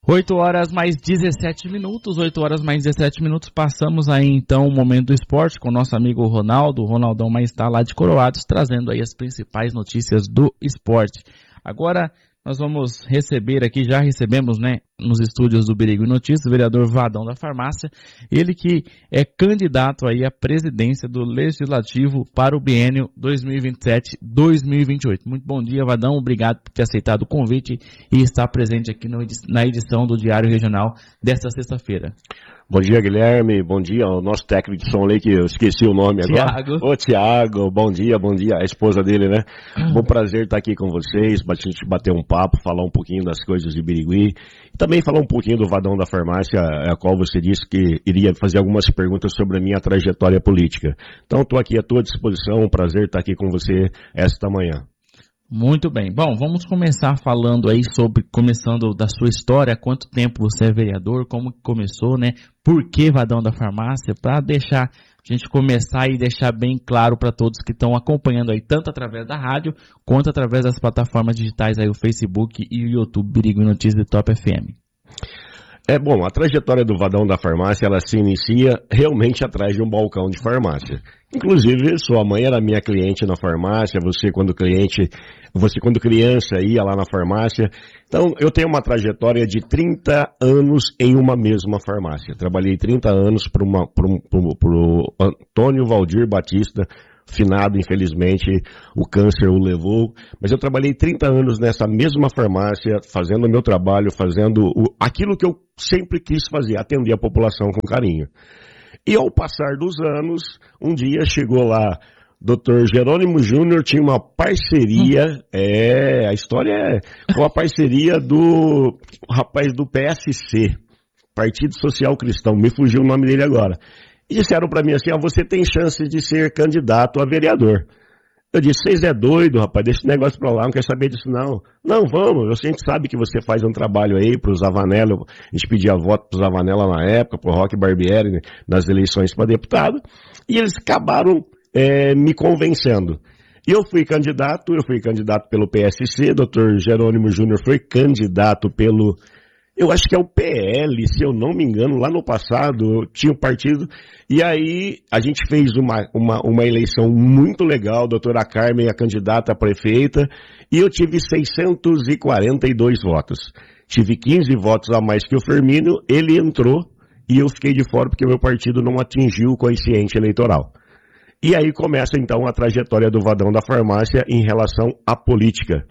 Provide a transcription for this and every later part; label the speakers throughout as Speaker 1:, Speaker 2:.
Speaker 1: 8 horas mais 17 minutos, 8 horas mais 17 minutos, passamos aí então o momento do esporte com o nosso amigo Ronaldo, o Ronaldão mais está lá de Coroados, trazendo aí as principais notícias do esporte. Agora nós vamos receber aqui, já recebemos, né, nos estúdios do Birigui Notícias, o vereador Vadão da Farmácia, ele que é candidato aí à presidência do Legislativo para o biênio 2027-2028. Muito bom dia, Vadão, obrigado por ter aceitado o convite e estar presente aqui na edição do Diário Regional desta sexta-feira.
Speaker 2: Bom dia, Guilherme, bom dia ao nosso técnico de som aí, que eu esqueci o nome agora. Ô, Tiago, bom dia, a esposa dele, né? Bom prazer estar aqui com vocês, pra gente bater um papo, falar um pouquinho das coisas de Birigui, e também falar um pouquinho do Vadão da Farmácia, a qual você disse que iria fazer algumas perguntas sobre a minha trajetória política. Então, estou aqui à tua disposição, um prazer estar aqui com você esta manhã.
Speaker 1: Muito bem. Bom, vamos começar falando aí começando da sua história, há quanto tempo você é vereador, como que começou, né? Por que Vadão da Farmácia? Para deixar a gente começar e deixar bem claro para todos que estão acompanhando aí, tanto através da rádio, quanto através das plataformas digitais aí, o Facebook e o YouTube, Birigui Notícias e Top FM.
Speaker 2: Bom, a trajetória do Vadão da Farmácia, ela se inicia realmente atrás de um balcão de farmácia. Inclusive, sua mãe era minha cliente na farmácia, você quando criança ia lá na farmácia. Então, eu tenho uma trajetória de 30 anos em uma mesma farmácia. Trabalhei 30 anos pro Antônio Valdir Batista, finado, infelizmente, o câncer o levou, mas eu trabalhei 30 anos nessa mesma farmácia, fazendo o meu trabalho, fazendo aquilo que eu sempre quis fazer, atender a população com carinho. E ao passar dos anos, um dia chegou lá, Dr. Jerônimo Júnior tinha uma parceria, a história é uma parceria do rapaz do PSC, Partido Social Cristão, me fugiu o nome dele agora. E disseram para mim assim, você tem chance de ser candidato a vereador. Eu disse, vocês é doido, rapaz, deixa esse negócio pra lá, não quer saber disso não. Não, vamos, a gente sabe que você faz um trabalho aí pros Avanella, a gente pedia voto pros Avanella na época, pro Roque Barbieri, né, nas eleições para deputado, e eles acabaram me convencendo. E eu fui candidato pelo PSC, Dr. Jerônimo Júnior foi candidato pelo... Eu acho que é o PL, se eu não me engano, lá no passado tinha um partido, e aí a gente fez uma eleição muito legal, a doutora Carmen, a candidata a prefeita, e eu tive 642 votos. Tive 15 votos a mais que o Firmino, ele entrou, e eu fiquei de fora porque o meu partido não atingiu o quociente eleitoral. E aí começa então a trajetória do Vadão da Farmácia em relação à política.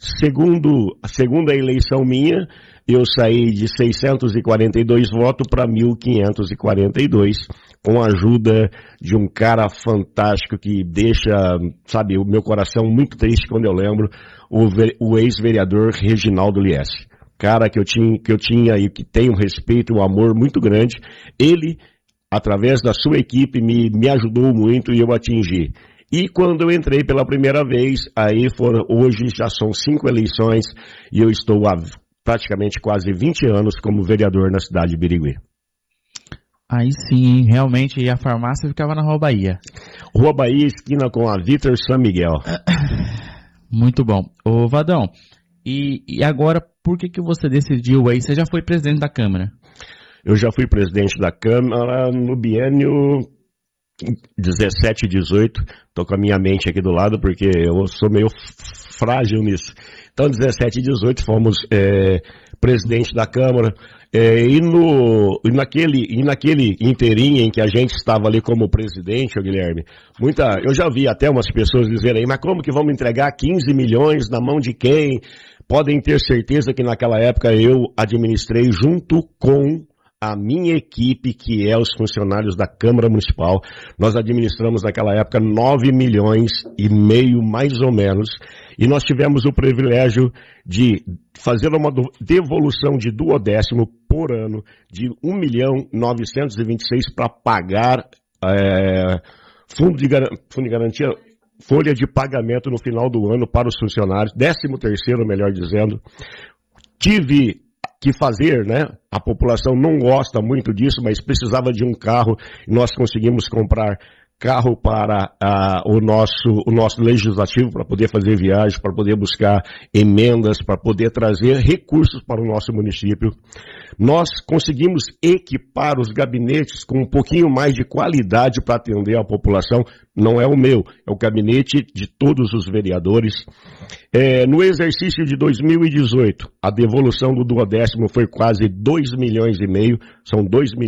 Speaker 2: A segunda eleição minha, eu saí de 642 votos para 1.542, com a ajuda de um cara fantástico que deixa, sabe, o meu coração muito triste quando eu lembro, o ex-vereador Reginaldo Liesse. Cara que eu tinha e que tem um respeito e um amor muito grande. Ele, através da sua equipe, me ajudou muito e eu atingi. E quando eu entrei pela primeira vez, hoje já são 5 eleições e eu estou há praticamente quase 20 anos como vereador na cidade de Birigui.
Speaker 1: Aí sim, realmente, e a farmácia ficava na Rua Bahia.
Speaker 2: Rua Bahia, esquina com a Vitor San Miguel.
Speaker 1: Muito bom. Ô Vadão, e agora, por que você decidiu aí? Você já foi presidente da Câmara?
Speaker 2: Eu já fui presidente da Câmara no biênio 17 e 18, tô com a minha mente aqui do lado porque eu sou meio frágil nisso. Então 17 e 18 fomos presidente da Câmara, e naquele inteirinho em que a gente estava ali como presidente, Guilherme, eu já vi até umas pessoas dizerem aí, mas como que vamos entregar 15 milhões na mão de quem? Podem ter certeza que naquela época eu administrei junto com a minha equipe, que é os funcionários da Câmara Municipal. Nós administramos naquela época 9 milhões e meio, mais ou menos, e nós tivemos o privilégio de fazer uma devolução de 1/10 por ano, de 1.926.000 para pagar fundo de garantia, folha de pagamento no final do ano para os funcionários, 13º, melhor dizendo. Tive que fazer, né? A população não gosta muito disso, mas precisava de um carro e nós conseguimos comprar carro para o nosso legislativo, para poder fazer viagens, para poder buscar emendas, para poder trazer recursos para o nosso município. Nós conseguimos equipar os gabinetes com um pouquinho mais de qualidade para atender a população. Não é o meu, é o gabinete de todos os vereadores. No exercício de 2018, a devolução do 12º foi quase 2,5 milhões, são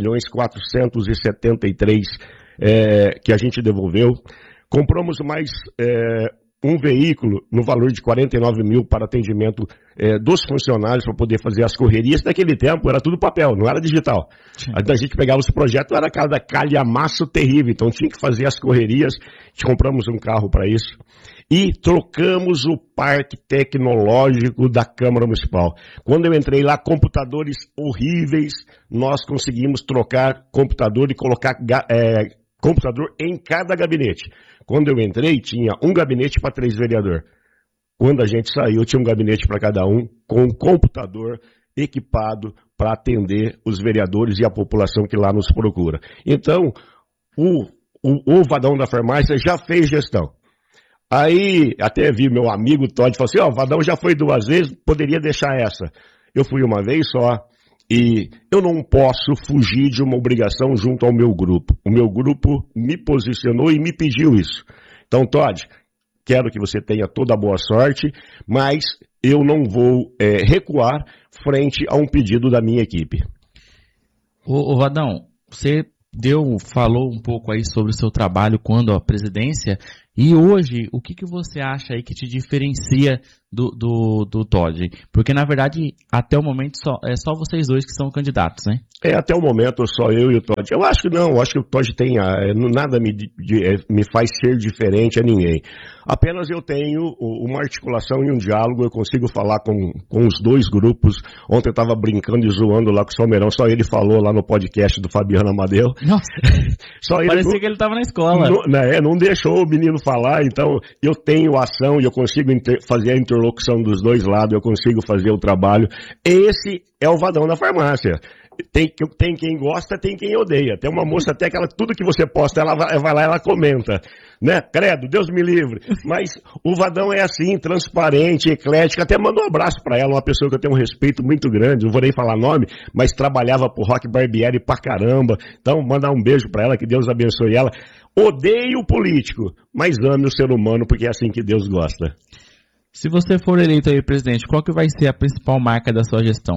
Speaker 2: 2.473 que a gente devolveu. Compramos mais um veículo no valor de 49 mil para atendimento dos funcionários para poder fazer as correrias. Naquele tempo era tudo papel, não era digital. A gente pegava os projetos, era cada calhamaço terrível, então tinha que fazer as correrias. Compramos um carro para isso. E trocamos o parque tecnológico da Câmara Municipal. Quando eu entrei lá, computadores horríveis, nós conseguimos trocar computador e colocar computador em cada gabinete. Quando eu entrei, tinha um gabinete para 3 vereadores. Quando a gente saiu, tinha um gabinete para cada um, com um computador equipado para atender os vereadores e a população que lá nos procura. Então, o Vadão da Farmácia já fez gestão. Aí, até vi meu amigo Todd, falou assim, o Vadão já foi 2 vezes, poderia deixar essa. Eu fui uma vez só. E eu não posso fugir de uma obrigação junto ao meu grupo. O meu grupo me posicionou e me pediu isso. Então, Todd, quero que você tenha toda a boa sorte, mas eu não vou recuar frente a um pedido da minha equipe.
Speaker 1: Ô Vadão, você falou um pouco aí sobre o seu trabalho quando a presidência, e hoje, o que você acha aí que te diferencia do Todd? Porque, na verdade, até o momento, é só vocês dois que são candidatos, né?
Speaker 2: Até o momento, só eu e o Todd. Eu acho que não, eu acho que o Todd tem, nada me faz ser diferente a ninguém. Apenas eu tenho uma articulação e um diálogo, eu consigo falar com os dois grupos. Ontem eu estava brincando e zoando lá com o Salmeirão, só ele falou lá no podcast do Fabiano Amadeu.
Speaker 1: Nossa, parecia que ele estava na escola.
Speaker 2: Não deixou o menino falar, então eu tenho ação e eu consigo fazer a interlocução dos dois lados, eu consigo fazer o trabalho. Esse é o Vadão da Farmácia. Tem quem gosta, tem quem odeia. Tem uma moça até que tudo que você posta, ela vai lá e ela comenta. Né? Credo, Deus me livre. Mas o Vadão é assim, transparente, eclético. Até mando um abraço pra ela, uma pessoa que eu tenho um respeito muito grande, não vou nem falar nome, mas trabalhava pro Rock Barbieri pra caramba. Então, mandar um beijo pra ela, que Deus abençoe ela. Odeio o político, mas ame o ser humano, porque é assim que Deus gosta.
Speaker 1: Se você for eleito aí presidente, qual que vai ser a principal marca da sua gestão?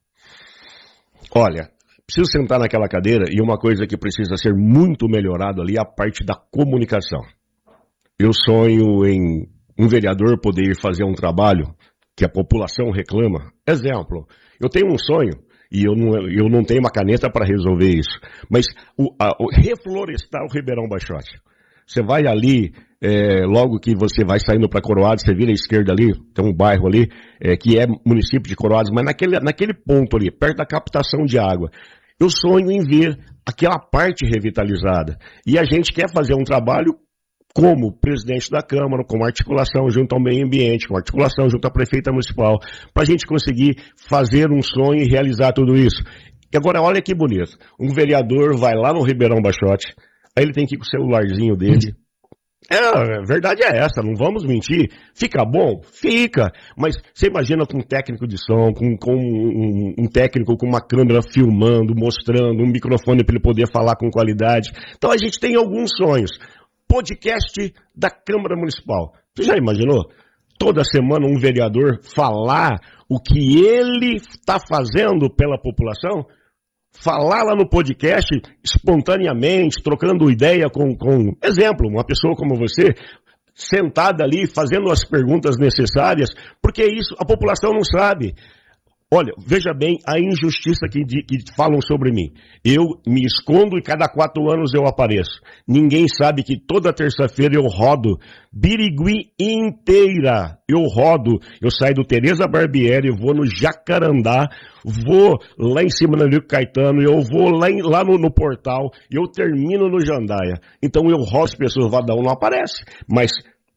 Speaker 2: Olha, preciso sentar naquela cadeira e uma coisa que precisa ser muito melhorado ali é a parte da comunicação. Eu sonho em um vereador poder fazer um trabalho que a população reclama. Exemplo, eu tenho um sonho e eu não tenho uma caneta para resolver isso, mas reflorestar o Ribeirão Baixote. Você vai ali, logo que você vai saindo para Coroados, você vira à esquerda ali, tem um bairro ali, que é município de Coroados, mas naquele ponto ali, perto da captação de água, eu sonho em ver aquela parte revitalizada. E a gente quer fazer um trabalho como presidente da Câmara, com articulação junto ao meio ambiente, com articulação junto à prefeita municipal, para a gente conseguir fazer um sonho e realizar tudo isso. E agora, olha que bonito, um vereador vai lá no Ribeirão Baixote, aí ele tem que ir com o celularzinho dele. A verdade é essa, não vamos mentir. Fica bom? Fica. Mas você imagina com um técnico de som, com um técnico com uma câmera filmando, mostrando, um microfone para ele poder falar com qualidade. Então a gente tem alguns sonhos. Podcast da Câmara Municipal. Você já imaginou? Toda semana um vereador falar o que ele está fazendo pela população? Falar lá no podcast espontaneamente, trocando ideia com exemplo, uma pessoa como você, sentada ali, fazendo as perguntas necessárias, porque isso a população não sabe. Olha, veja bem a injustiça que falam sobre mim. Eu me escondo e cada 4 anos eu apareço. Ninguém sabe que toda terça-feira eu rodo Birigui inteira. Eu saio do Teresa Barbieri, vou no Jacarandá, vou lá em cima no Nico Caetano, eu vou lá no Portal, eu termino no Jandaia. Então eu rodo as pessoas, o Vadão não aparece, mas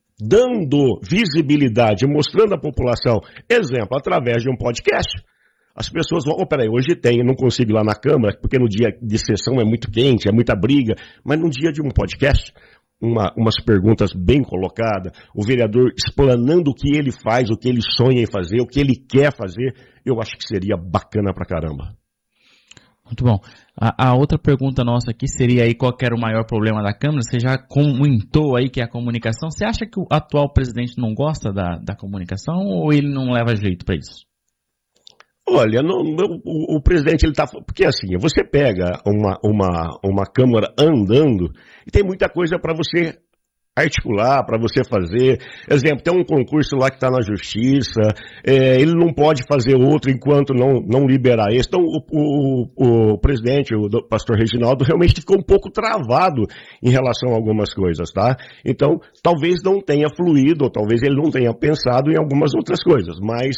Speaker 2: dando visibilidade, mostrando à população, exemplo, através de um podcast, as pessoas vão, peraí, hoje tem, eu não consigo ir lá na Câmara, porque no dia de sessão é muito quente, é muita briga, mas no dia de um podcast, umas perguntas bem colocadas, o vereador explanando o que ele faz, o que ele sonha em fazer, o que ele quer fazer, eu acho que seria bacana pra caramba.
Speaker 1: Muito bom. A outra pergunta nossa aqui seria aí qual que era o maior problema da Câmara. Você já comentou aí que é a comunicação. Você acha que o atual presidente não gosta da comunicação ou ele não leva jeito para isso?
Speaker 2: Olha, o presidente, ele tá... Porque assim, você pega uma Câmara andando e tem muita coisa para você articular, para você fazer. Exemplo, tem um concurso lá que está na justiça, ele não pode fazer outro enquanto não liberar esse. Então, o presidente, o pastor Reginaldo, realmente ficou um pouco travado em relação a algumas coisas, tá? Então, talvez não tenha fluído, ou talvez ele não tenha pensado em algumas outras coisas, mas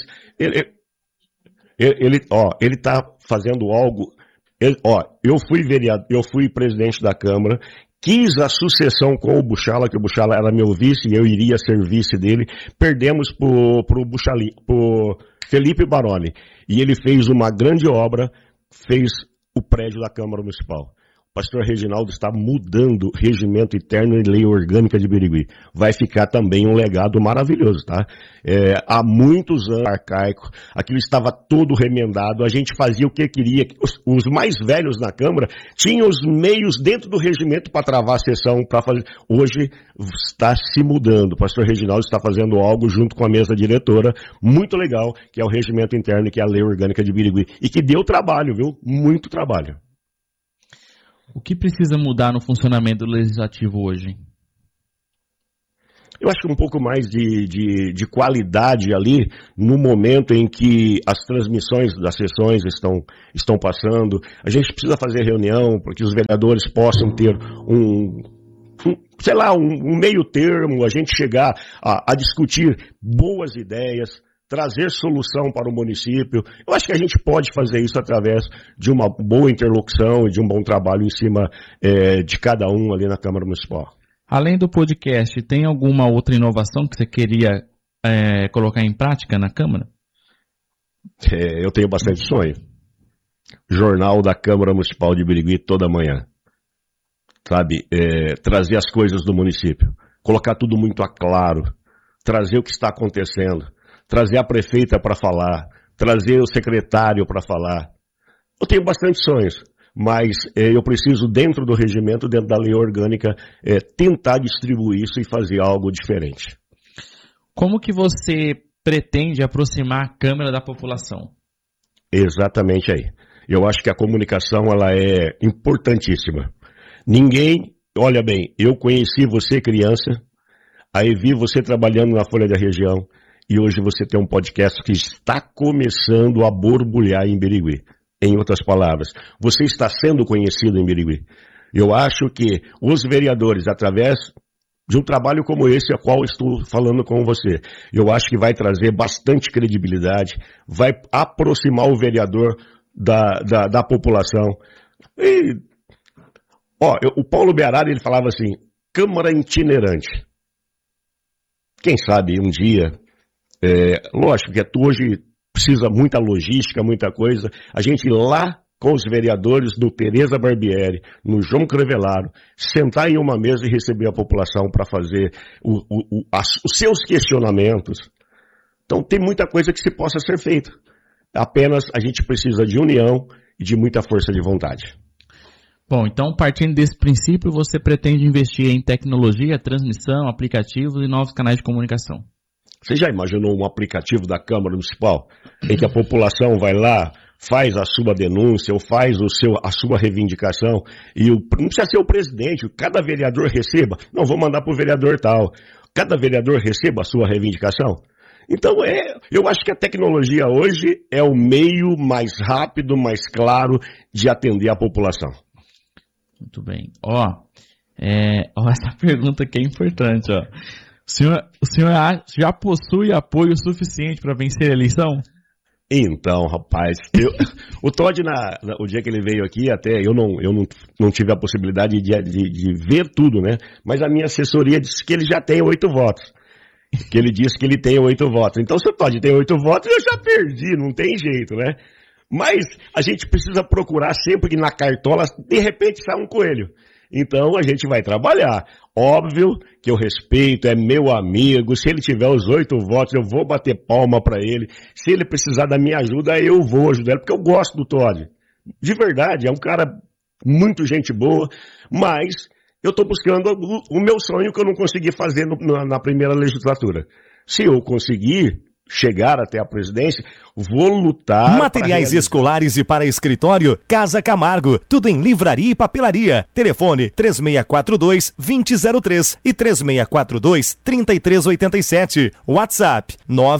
Speaker 2: ele está fazendo algo. Eu fui presidente da Câmara, quis a sucessão com o Buchala, que o Buchala era meu vice e eu iria ser vice dele. Perdemos pro Felipe Baroni. E ele fez uma grande obra, fez o prédio da Câmara Municipal. O pastor Reginaldo está mudando regimento interno e lei orgânica de Birigui. Vai ficar também um legado maravilhoso, tá? Há muitos anos, arcaico, aquilo estava todo remendado, a gente fazia o que queria. Os mais velhos na Câmara tinham os meios dentro do regimento para travar a sessão, para fazer. Hoje está se mudando. O pastor Reginaldo está fazendo algo junto com a mesa diretora, muito legal, que é o regimento interno, que é a lei orgânica de Birigui. E que deu trabalho, viu? Muito trabalho.
Speaker 1: O que precisa mudar no funcionamento do Legislativo hoje?
Speaker 2: Eu acho que um pouco mais de qualidade ali, no momento em que as transmissões das sessões estão passando. A gente precisa fazer reunião para que os vereadores possam ter um meio termo, a gente chegar a discutir boas ideias, trazer solução para o município. Eu acho que a gente pode fazer isso através de uma boa interlocução e de um bom trabalho em cima de cada um ali na Câmara Municipal.
Speaker 1: Além do podcast, tem alguma outra inovação que você queria colocar em prática na Câmara?
Speaker 2: Eu tenho bastante sonho. Jornal da Câmara Municipal de Birigui toda manhã. Sabe? Trazer as coisas do município. Colocar tudo muito a claro. Trazer o que está acontecendo. Trazer a prefeita para falar, trazer o secretário para falar. Eu tenho bastante sonhos, mas eu preciso, dentro do regimento, dentro da lei orgânica, tentar distribuir isso e fazer algo diferente.
Speaker 1: Como que você pretende aproximar a Câmara da população?
Speaker 2: Exatamente aí. Eu acho que a comunicação ela é importantíssima. Olha bem, eu conheci você criança, aí vi você trabalhando na Folha da Região, e hoje você tem um podcast que está começando a borbulhar em Birigui. Em outras palavras, você está sendo conhecido em Birigui. Eu acho que os vereadores, através de um trabalho como esse, a qual estou falando com você, eu acho que vai trazer bastante credibilidade, vai aproximar o vereador da população. E, o Paulo Bearada, ele falava assim, Câmara itinerante. Quem sabe um dia... lógico que hoje precisa muita logística, muita coisa. A gente ir lá com os vereadores do Tereza Barbieri, no João Crevellaro, sentar em uma mesa e receber a população para fazer os seus questionamentos. Então tem muita coisa que se possa ser feita. Apenas a gente precisa de união e de muita força de vontade.
Speaker 1: Bom, então partindo desse princípio, você pretende investir em tecnologia, transmissão, aplicativos e novos canais de comunicação?
Speaker 2: Você já imaginou um aplicativo da Câmara Municipal em que a população vai lá, faz a sua denúncia ou faz a sua reivindicação e não precisa ser o presidente, cada vereador receba? Não, vou mandar para o vereador tal. Cada vereador receba a sua reivindicação? Então, eu acho que a tecnologia hoje é o meio mais rápido, mais claro de atender a população.
Speaker 1: Muito bem. Essa pergunta aqui é importante, ó. O senhor já possui apoio suficiente para vencer a eleição?
Speaker 2: Então, rapaz, o Todd, o dia que ele veio aqui, até eu não tive a possibilidade de ver tudo, né? Mas a minha assessoria disse que ele já tem 8 votos. Que ele disse que ele tem 8 votos. Então, se o Todd tem 8 votos, eu já perdi, não tem jeito, né? Mas a gente precisa procurar sempre que na cartola, de repente, sai um coelho. Então a gente vai trabalhar. Óbvio que eu respeito, é meu amigo. Se ele tiver os 8 votos, eu vou bater palma para ele. Se ele precisar da minha ajuda, eu vou ajudar ele, porque eu gosto do Todd. De verdade, é um cara muito gente boa, mas eu estou buscando o meu sonho que eu não consegui fazer na primeira legislatura. Se eu conseguir chegar até a presidência, vou lutar.
Speaker 3: Materiais escolares e para escritório, Casa Camargo. Tudo em livraria e papelaria. Telefone 3642-2003 e 3642-3387. WhatsApp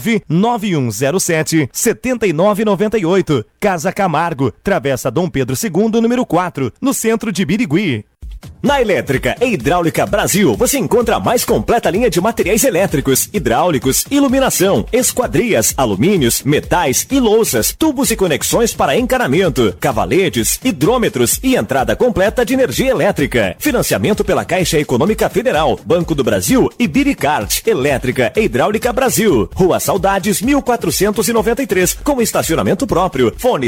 Speaker 3: 99107-7998. Casa Camargo, Travessa Dom Pedro II, número 4, no centro de Birigui. Na Elétrica e Hidráulica Brasil, você encontra a mais completa linha de materiais elétricos, hidráulicos, iluminação, esquadrias, alumínios, metais e louças, tubos e conexões para encanamento, cavaletes, hidrômetros e entrada completa de energia elétrica. Financiamento pela Caixa Econômica Federal, Banco do Brasil e Biricard. Elétrica e Hidráulica Brasil. Rua Saudades, 1493, com estacionamento próprio. Fone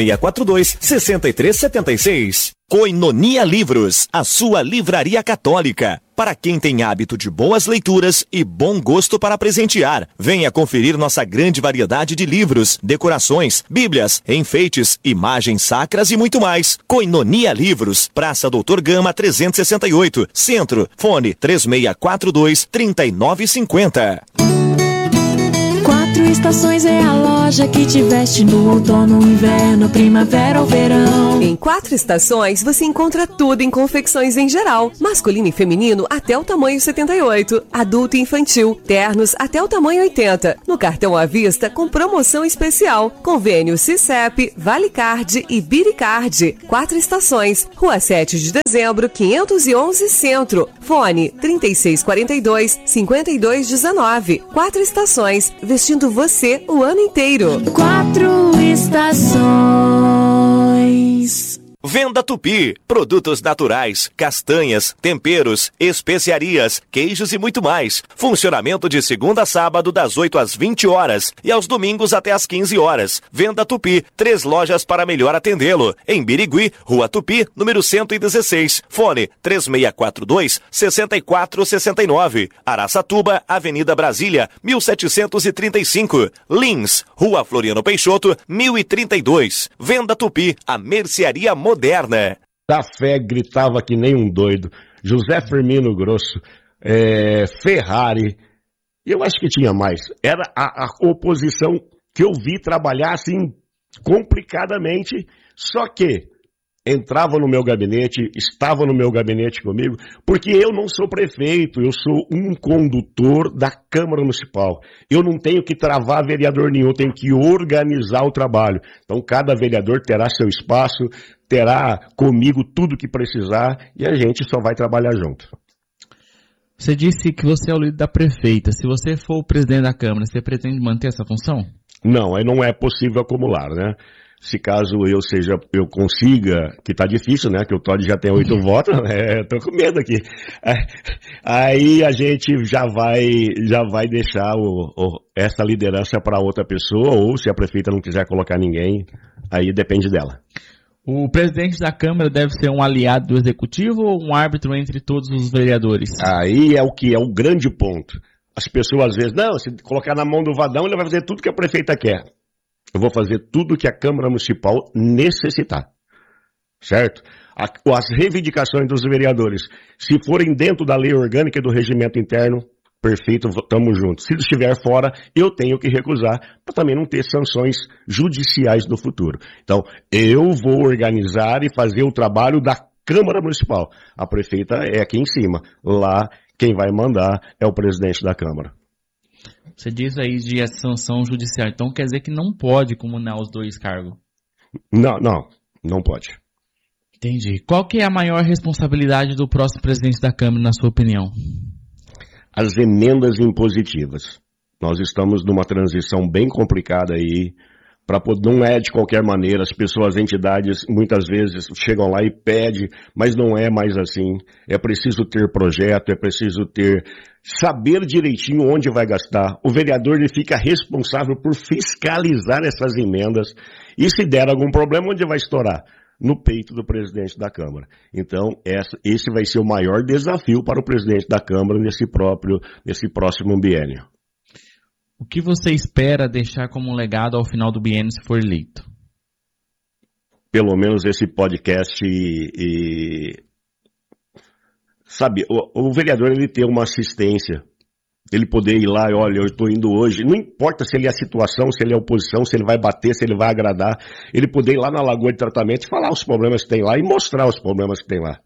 Speaker 3: 3642-6376. Koinonia Livros, a sua livraria católica. Para quem tem hábito de boas leituras e bom gosto para presentear, venha conferir nossa grande variedade de livros, decorações, bíblias, enfeites, imagens sacras e muito mais. Koinonia Livros, Praça Doutor Gama 368, Centro, fone 3642-3950.
Speaker 4: Quatro Estações é a loja que te veste no outono, inverno, primavera ou verão.
Speaker 5: Em Quatro Estações você encontra tudo em confecções em geral, masculino e feminino até o tamanho 78, adulto e infantil, ternos até o tamanho 80, no cartão à vista com promoção especial, convênio Cicep, Valicard e Biricard. Quatro Estações, Rua 7 de Dezembro, 511 Centro, fone 3642-5219. Quatro Estações, vestindo você o ano inteiro.
Speaker 4: Quatro Estações.
Speaker 3: Venda Tupi, produtos naturais, castanhas, temperos, especiarias, queijos e muito mais. Funcionamento de segunda a sábado das 8 às 20 horas e aos domingos até às 15 horas. Venda Tupi, 3 lojas para melhor atendê-lo. Em Birigui, Rua Tupi, número 116. Fone 3642-6469. Araçatuba, Avenida Brasília, 1735. Lins, Rua Floriano Peixoto, 1032. Venda Tupi, a mercearia moderna.
Speaker 2: Da fé gritava que nem um doido. José Firmino Grosso, Ferrari, eu acho que tinha mais. Era a oposição que eu vi trabalhar assim complicadamente, só que entrava no meu gabinete, estava no meu gabinete comigo, porque eu não sou prefeito, eu sou um condutor da Câmara Municipal. Eu não tenho que travar vereador nenhum, eu tenho que organizar o trabalho. Então cada vereador terá seu espaço, terá comigo tudo que precisar e a gente só vai trabalhar junto.
Speaker 1: Você disse que você é o líder da prefeita. Se você for o presidente da Câmara, você pretende manter essa função?
Speaker 2: Não, aí não é possível acumular, né? Se caso eu consiga, que tá difícil, né? Que o Todd já tem 8 votos, tô com medo aqui. Aí a gente já vai deixar essa liderança para outra pessoa, ou se a prefeita não quiser colocar ninguém, aí depende dela.
Speaker 1: O presidente da Câmara deve ser um aliado do Executivo ou um árbitro entre todos os vereadores?
Speaker 2: Aí é o que é o grande ponto. As pessoas às vezes, não, se colocar na mão do Vadão, ele vai fazer tudo que a prefeita quer. Eu vou fazer tudo que a Câmara Municipal necessitar, certo? As reivindicações dos vereadores, se forem dentro da lei orgânica e do regimento interno, perfeito, estamos juntos. Se estiver fora, eu tenho que recusar, para também não ter sanções judiciais no futuro. Então, eu vou organizar e fazer o trabalho da Câmara Municipal. A prefeita é aqui em cima. Lá, quem vai mandar é o presidente da Câmara.
Speaker 1: Você diz aí de sanção judicial, então quer dizer que não pode comunar os dois cargos?
Speaker 2: Não pode.
Speaker 1: Entendi. Qual que é a maior responsabilidade do próximo presidente da Câmara, na sua opinião?
Speaker 2: As emendas impositivas. Nós estamos numa transição bem complicada aí. Não é de qualquer maneira, as pessoas, as entidades, muitas vezes chegam lá e pedem, mas não é mais assim. É preciso ter projeto, é preciso saber direitinho onde vai gastar. O vereador ele fica responsável por fiscalizar essas emendas e se der algum problema, onde vai estourar? No peito do presidente da Câmara. Então, esse vai ser o maior desafio para o presidente da Câmara nesse próximo biênio.
Speaker 1: O que você espera deixar como legado ao final do biênio se for eleito?
Speaker 2: Pelo menos esse podcast sabe, o vereador ele ter uma assistência, ele poder ir lá e olha, eu estou indo hoje, não importa se ele é a situação, se ele é a oposição, se ele vai bater, se ele vai agradar, ele poder ir lá na lagoa de tratamento e falar os problemas que tem lá e mostrar os problemas que tem lá.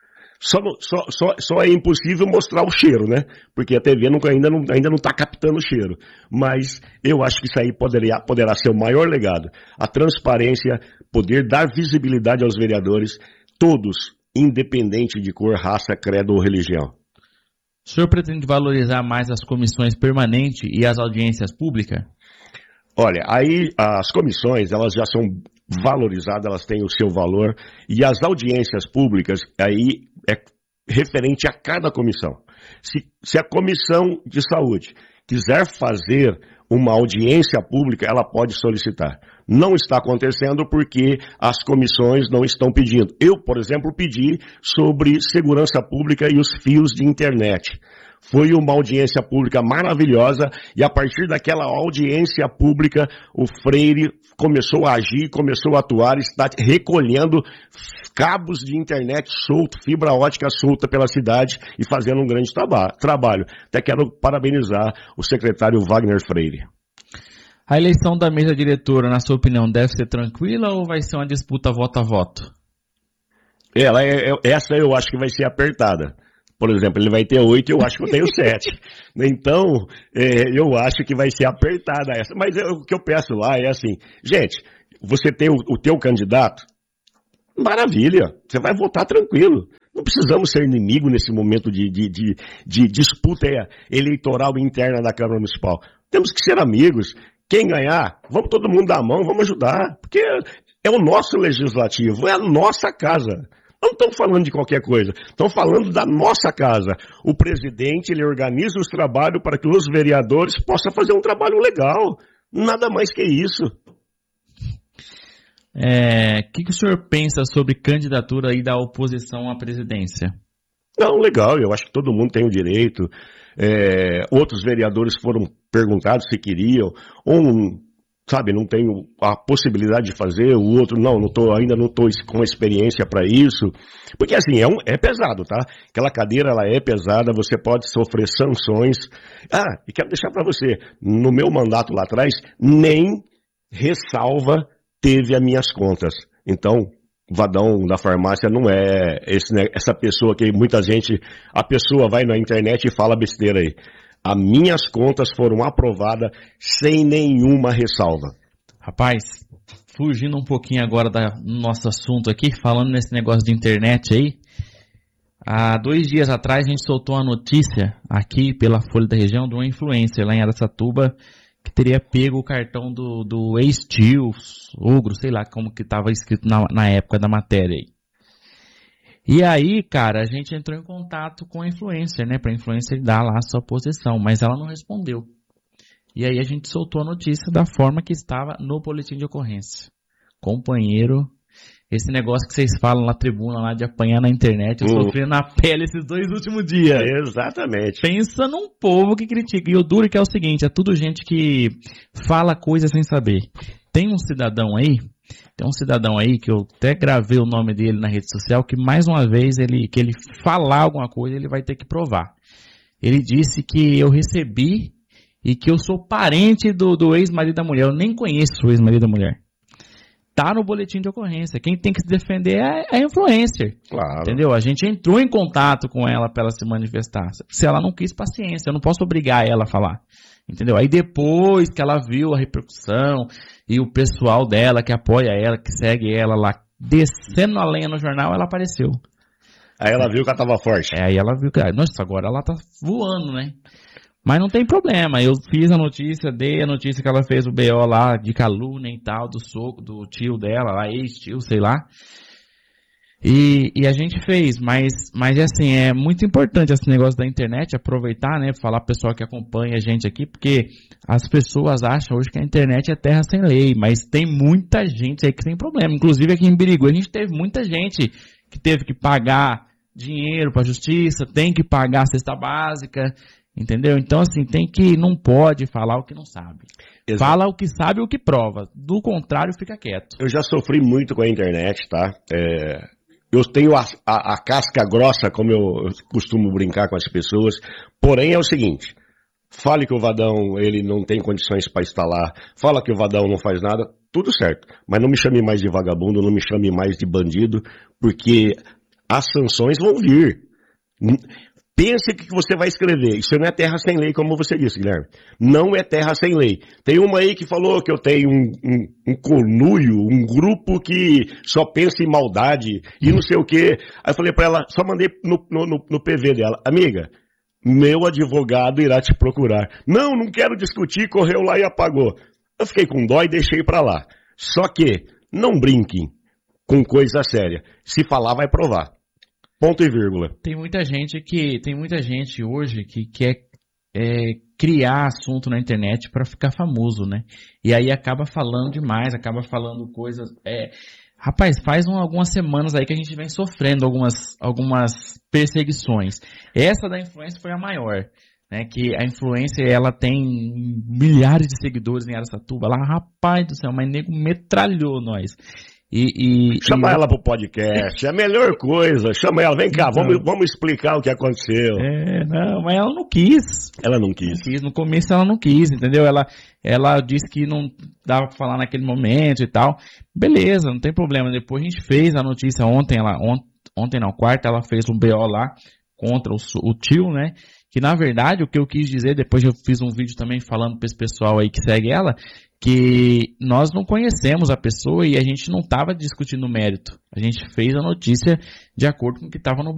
Speaker 2: Só é impossível mostrar o cheiro, né? Porque a TV ainda não está captando o cheiro. Mas eu acho que isso aí poderá ser o maior legado. A transparência, poder dar visibilidade aos vereadores, todos, independente de cor, raça, credo ou religião.
Speaker 1: O senhor pretende valorizar mais as comissões permanentes e as audiências públicas?
Speaker 2: Olha, aí as comissões, elas já são valorizadas, elas têm o seu valor, e as audiências públicas, aí é referente a cada comissão. Se a comissão de saúde quiser fazer uma audiência pública, ela pode solicitar. Não está acontecendo porque as comissões não estão pedindo. Eu, por exemplo, pedi sobre segurança pública e os fios de internet. Foi uma audiência pública maravilhosa e a partir daquela audiência pública o Freire começou a agir, começou a atuar, está recolhendo cabos de internet solto, fibra ótica solta pela cidade e fazendo um grande trabalho. Até quero parabenizar o secretário Wagner Freire.
Speaker 1: A eleição da mesa diretora, na sua opinião, deve ser tranquila ou vai ser uma disputa voto a voto?
Speaker 2: Essa eu acho que vai ser apertada. Por exemplo, ele vai ter 8 e eu acho que eu tenho 7. Então, eu acho que vai ser apertada essa. Mas o que eu peço lá é assim, gente, você tem o teu candidato, maravilha, você vai votar tranquilo. Não precisamos ser inimigo nesse momento de disputa eleitoral interna da Câmara Municipal. Temos que ser amigos. Quem ganhar, vamos todo mundo dar a mão, vamos ajudar. Porque é o nosso legislativo, é a nossa casa. Não estão falando de qualquer coisa, estão falando da nossa casa. O presidente, ele organiza os trabalhos para que os vereadores possam fazer um trabalho legal. Nada mais que isso.
Speaker 1: O que o senhor pensa sobre candidatura aí da oposição à presidência?
Speaker 2: Não, legal, eu acho que todo mundo tem o direito. Outros vereadores foram perguntados se queriam, não tenho a possibilidade de fazer, o outro ainda não estou com experiência para isso, porque assim, é pesado, tá? Aquela cadeira, ela é pesada, você pode sofrer sanções. E quero deixar para você, no meu mandato lá atrás, nem ressalva teve as minhas contas. Então, Vadão da farmácia não é essa pessoa que a pessoa vai na internet e fala besteira aí. As minhas contas foram aprovadas sem nenhuma ressalva.
Speaker 1: Rapaz, fugindo um pouquinho agora do nosso assunto aqui, falando nesse negócio de internet aí, há 2 dias atrás a gente soltou uma notícia aqui pela Folha da Região de uma influencer lá em Araçatuba que teria pego o cartão do ex-tio, sogro, sei lá como que estava escrito na época da matéria aí. E aí, cara, a gente entrou em contato com a influencer, né, pra influencer dar lá a sua posição, mas ela não respondeu. E aí a gente soltou a notícia da forma que estava no boletim de ocorrência. Companheiro, esse negócio que vocês falam na tribuna lá de apanhar na internet, eu sofri na pele esses 2 últimos dias.
Speaker 2: Exatamente.
Speaker 1: Pensa num povo que critica. E o duro que é o seguinte, é tudo gente que fala coisa sem saber. Tem um cidadão aí que eu até gravei o nome dele na rede social, que mais uma vez que ele falar alguma coisa, ele vai ter que provar. Ele disse que eu recebi e que eu sou parente do ex-marido da mulher. Eu nem conheço o ex-marido da mulher. Tá no boletim de ocorrência. Quem tem que se defender é a influencer.
Speaker 2: Claro.
Speaker 1: Entendeu? A gente entrou em contato com ela para ela se manifestar. Se ela não quis, paciência. Eu não posso obrigar ela a falar. Entendeu? Aí depois que ela viu a repercussão e o pessoal dela que apoia ela, que segue ela lá, descendo a lenha no jornal, ela apareceu.
Speaker 2: Aí ela viu que ela tava forte.
Speaker 1: Aí ela viu que, nossa, agora ela tá voando, né? Mas não tem problema, eu fiz a notícia, dei a notícia que ela fez o BO lá de calúnia e tal, do soco do tio dela, lá, ex-tio, sei lá. E a gente fez, mas assim, é muito importante esse negócio da internet, aproveitar, né, falar pro pessoal que acompanha a gente aqui, porque as pessoas acham hoje que a internet é terra sem lei, mas tem muita gente aí que tem problema. Inclusive aqui em Birigui a gente teve muita gente que teve que pagar dinheiro pra justiça, tem que pagar a cesta básica, entendeu? Então, assim, não pode falar o que não sabe. Exato. Fala o que sabe e o que prova. Do contrário, fica quieto.
Speaker 2: Eu já sofri muito com a internet, tá? Eu tenho a casca grossa, como eu costumo brincar com as pessoas. Porém, é o seguinte. Fale que o Vadão, ele não tem condições para instalar. Fala que o Vadão não faz nada. Tudo certo. Mas não me chame mais de vagabundo, não me chame mais de bandido, porque as sanções vão vir. Pense que você vai escrever. Isso não é terra sem lei, como você disse, Guilherme. Não é terra sem lei. Tem uma aí que falou que eu tenho um conluio, um grupo que só pensa em maldade e não sei o quê. Aí eu falei pra ela, só mandei no PV dela. Amiga, meu advogado irá te procurar. Não quero discutir, correu lá e apagou. Eu fiquei com dó e deixei pra lá. Só que, não brinquem com coisa séria. Se falar, vai provar. Ponto e vírgula.
Speaker 1: Tem muita gente hoje que quer criar assunto na internet para ficar famoso, né? E aí acaba falando demais, acaba falando coisas... Rapaz, faz algumas semanas aí que a gente vem sofrendo algumas perseguições. Essa da influência foi a maior, né? Que a influência, ela tem milhares de seguidores em Araçatuba. Lá, rapaz do céu, mas nego metralhou nós.
Speaker 2: Chama ela pro podcast, é a melhor coisa. Chama ela, vem cá, vamos explicar o que aconteceu.
Speaker 1: Não, mas ela não quis.
Speaker 2: Ela não quis.
Speaker 1: No começo ela não quis, entendeu? Ela disse que não dava pra falar naquele momento e tal. Beleza, não tem problema. Depois a gente fez a notícia quarta, ela fez um BO lá contra o tio, né? Que na verdade o que eu quis dizer, depois eu fiz um vídeo também falando pra esse pessoal aí que segue ela, que nós não conhecemos a pessoa e a gente não estava discutindo o mérito. A gente fez a notícia de acordo com o que estava no